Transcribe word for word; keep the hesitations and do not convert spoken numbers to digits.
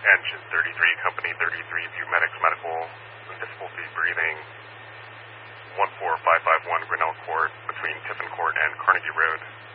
Engine thirty-three, Company thirty-three, View Medics Medical, difficulty breathing, one four five five one Grinnell Court between Tiffin Court and Carnegie Road.